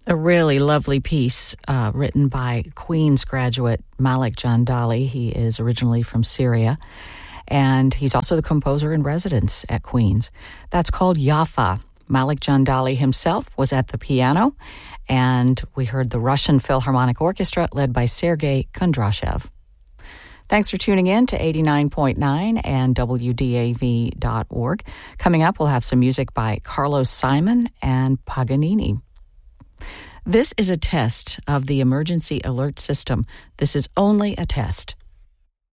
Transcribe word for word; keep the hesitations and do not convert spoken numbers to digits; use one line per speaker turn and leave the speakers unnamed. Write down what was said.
A really lovely piece uh, written by Queen's graduate Malik Jandali. He is originally from Syria, and he's also the composer in residence at Queen's. That's called Yafa. Malik Jandali himself was at the piano, and we heard the Russian Philharmonic Orchestra led by Sergei Kondrashev. Thanks for tuning in to eighty-nine point nine and W D A V dot org. Coming up, we'll have some music by Carlos Simon and Paganini. This is a test of the emergency alert system. This is only a test.